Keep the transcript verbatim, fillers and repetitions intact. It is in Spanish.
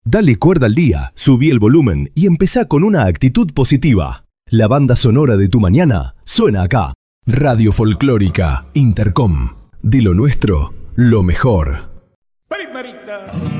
Dale cuerda al día, subí el volumen y empezá con una actitud positiva. La banda sonora de tu mañana suena acá. Radio Folclórica Intercom. De lo nuestro, lo mejor. Primerita.